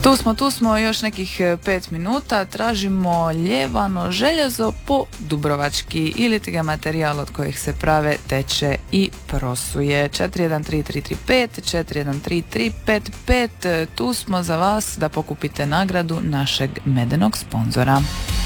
Tu smo još nekih 5 minuta. Tražimo ljevano željezo po dubrovački ili ti ga materijal od kojih se prave teče i prosuje. 413335 413355. Tu smo za vas da pokupite nagradu našeg medenog sponzora.